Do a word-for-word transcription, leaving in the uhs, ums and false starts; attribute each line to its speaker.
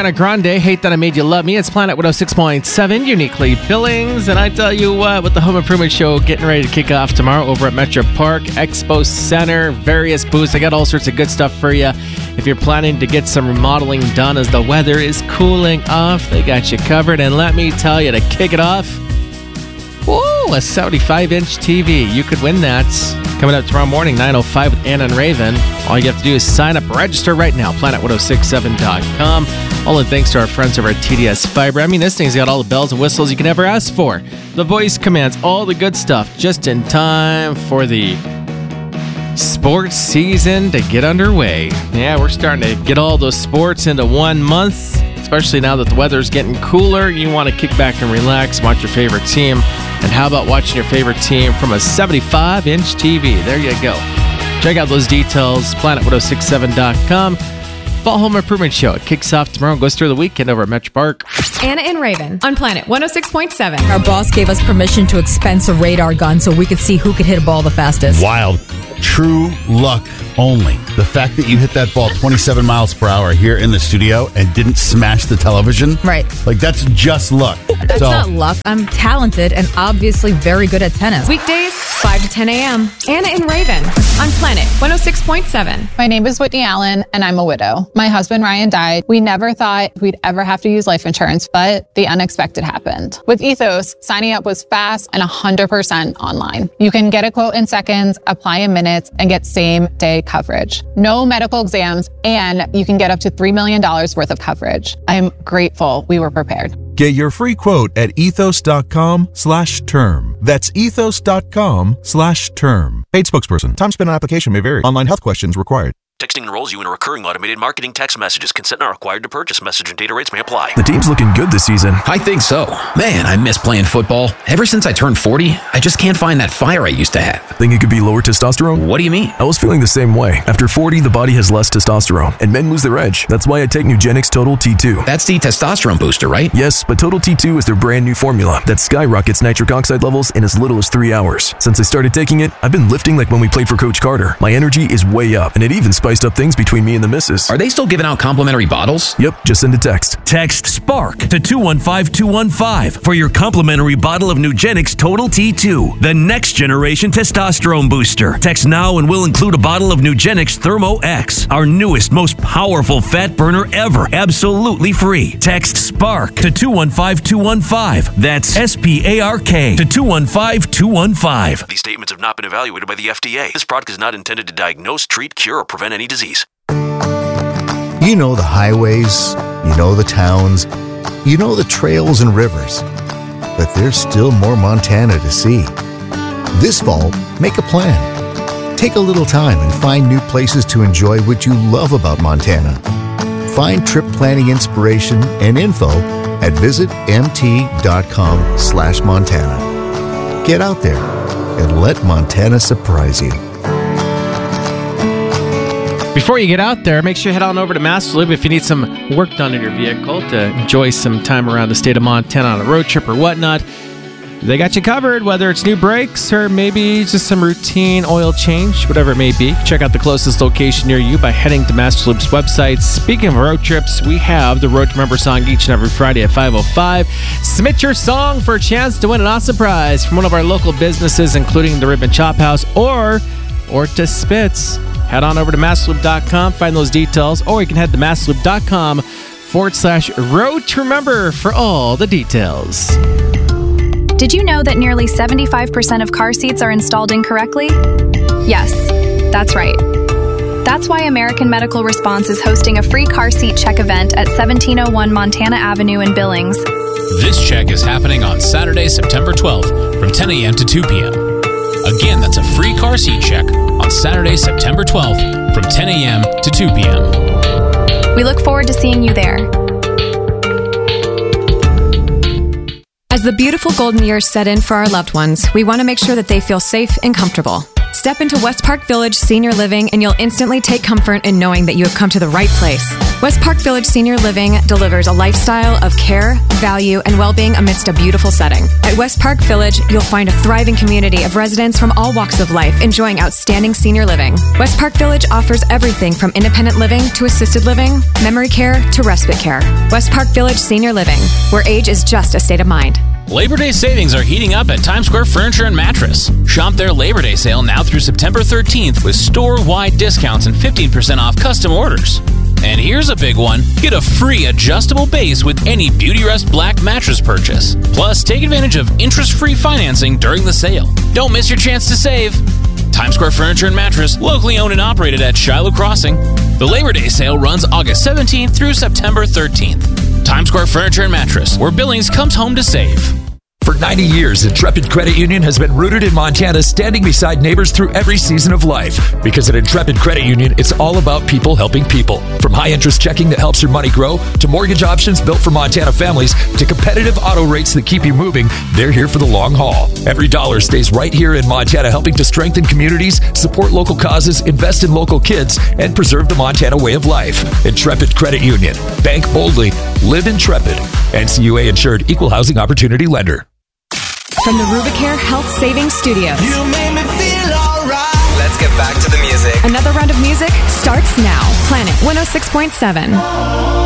Speaker 1: Ariana Grande, Hate That I Made You Love Me. It's Planet one oh six point seven, uniquely Billings. And I tell you what, with the Home Improvement Show getting ready to kick off tomorrow over at Metro Park Expo Center, various booths. I got all sorts of good stuff for you. If you're planning to get some remodeling done as the weather is cooling off, they got you covered. And let me tell you, to kick it off, whoa, a seventy-five inch T V. You could win that. Coming up tomorrow morning, nine oh five with Anna and Raven. All you have to do is sign up, register right now, planet ten sixty-seven dot com. All in thanks to our friends over at T D S Fiber. I mean, this thing's got all the bells and whistles you can ever ask for. The voice commands, all the good stuff, just in time for the sports season to get underway. Yeah, we're starting to get all those sports into one month, especially now that the weather's getting cooler. You want to kick back and relax, watch your favorite team. And how about watching your favorite team from a seventy-five inch T V? There you go. Check out those details, planet ten sixty-seven dot com. Fall Home Improvement Show. It kicks off tomorrow and goes through the weekend over at Metro Park.
Speaker 2: Anna and Raven on Planet one oh six point seven.
Speaker 3: Our boss gave us permission to expense a radar gun so we could see who could hit a ball the fastest.
Speaker 4: Wild. True luck only. The fact that you hit that ball twenty-seven miles per hour here in the studio and didn't smash the television.
Speaker 3: Right.
Speaker 4: Like, that's just luck.
Speaker 3: That's
Speaker 4: so,
Speaker 3: not luck. I'm talented and obviously very good at tennis.
Speaker 2: Weekdays, five to ten a.m. Anna and Raven on Planet one oh six point seven.
Speaker 5: My name is Whitney Allen, and I'm a widow. My husband, Ryan, died. We never thought we'd ever have to use life insurance, but the unexpected happened. With Ethos, signing up was fast and one hundred percent online. You can get a quote in seconds, apply in minutes, and get same-day coverage. No medical exams, and you can get up to three million dollars worth of coverage. I'm grateful we were prepared.
Speaker 6: Get your free quote at ethos.com slash term. That's ethos.com slash term. Paid spokesperson. Time spent on application may vary. Online health questions required.
Speaker 7: Texting enrolls you in a recurring automated marketing text messages. Consent not required to purchase. Message and data rates may apply.
Speaker 8: The team's looking good this season. I think so. Man, I miss playing football. Ever since I turned forty, I just can't find that fire I used to have.
Speaker 6: Think it could be lower testosterone?
Speaker 8: What do you mean?
Speaker 6: I was feeling the same way. After forty, the body has less testosterone, and men lose their edge. That's why I take Nugenix Total T two.
Speaker 8: That's the testosterone booster, right?
Speaker 6: Yes, but Total T two is their brand new formula that skyrockets nitric oxide levels in as little as three hours. Since I started taking it, I've been lifting like when we played for Coach Carter. My energy is way up, and it even spiced up things between me and the missus.
Speaker 8: Are they still giving out complimentary bottles?
Speaker 6: Yep, just send a text.
Speaker 9: Text SPARK to two one five two one five for your complimentary bottle of Nugenix Total T two, the next generation testosterone booster. Text now and we'll include a bottle of Nugenix Thermo X, our newest, most powerful fat burner ever, absolutely free. Text SPARK to two one five two one five. That's S P A R K to two one five two one five.
Speaker 7: These statements have not been evaluated by the F D A. This product is not intended to diagnose, treat, cure, or prevent any disease.
Speaker 10: You know the highways, you know the towns, you know the trails and rivers, but there's still more Montana to see. This fall, make a plan. Take a little time and find new places to enjoy what you love about Montana. Find trip planning inspiration and info at visitmt.com slash Montana. Get out there and let Montana surprise you.
Speaker 1: Before you get out there, make sure you head on over to MasterLube if you need some work done in your vehicle to enjoy some time around the state of Montana on a road trip or whatnot. They got you covered, whether it's new brakes or maybe just some routine oil change, whatever it may be. Check out the closest location near you by heading to MasterLube's website. Speaking of road trips, we have the Road to Remember song each and every Friday at five oh five. Submit your song for a chance to win an awesome prize from one of our local businesses, including the Rib and Chop House or Orta Spitz. Head on over to masterloop dot com, find those details, or you can head to masterloop.com forward slash road to remember for all the details.
Speaker 11: Did you know that nearly seventy-five percent of car seats are installed incorrectly? Yes, that's right. That's why American Medical Response is hosting a free car seat check event at seventeen oh one Montana Avenue in Billings.
Speaker 12: This check is happening on Saturday, September twelfth from ten a.m. to two p.m. Again, that's a free car seat check on Saturday, September twelfth from ten a.m. to two p.m.
Speaker 11: We look forward to seeing you there.
Speaker 2: As the beautiful golden years set in for our loved ones, we want to make sure that they feel safe and comfortable. Step into West Park Village Senior Living and you'll instantly take comfort in knowing that you have come to the right place. West Park Village Senior Living delivers a lifestyle of care, value, and well-being amidst a beautiful setting. At West Park Village, you'll find a thriving community of residents from all walks of life enjoying outstanding senior living. West Park Village offers everything from independent living to assisted living, memory care to respite care. West Park Village Senior Living, where age is just a state of mind.
Speaker 12: Labor Day savings are heating up at Times Square Furniture and Mattress. Shop their Labor Day sale now through September thirteenth with store-wide discounts and fifteen percent off custom orders. And here's a big one. Get a free adjustable base with any Beautyrest Black mattress purchase. Plus, take advantage of interest-free financing during the sale. Don't miss your chance to save. Times Square Furniture and Mattress, locally owned and operated at Shiloh Crossing. The Labor Day sale runs August seventeenth through September thirteenth. Times Square Furniture and Mattress, where Billings comes home to save.
Speaker 13: For ninety years, Intrepid Credit Union has been rooted in Montana, standing beside neighbors through every season of life. Because at Intrepid Credit Union, it's all about people helping people. From high-interest checking that helps your money grow, to mortgage options built for Montana families, to competitive auto rates that keep you moving, they're here for the long haul. Every dollar stays right here in Montana, helping to strengthen communities, support local causes, invest in local kids, and preserve the Montana way of life. Intrepid Credit Union. Bank boldly. Live Intrepid. N C U A insured, equal housing opportunity lender.
Speaker 2: From the Rubicare Health Savings Studios.
Speaker 14: You made me feel alright. Let's get back to the music.
Speaker 2: Another round of music starts now. Planet one oh six point seven.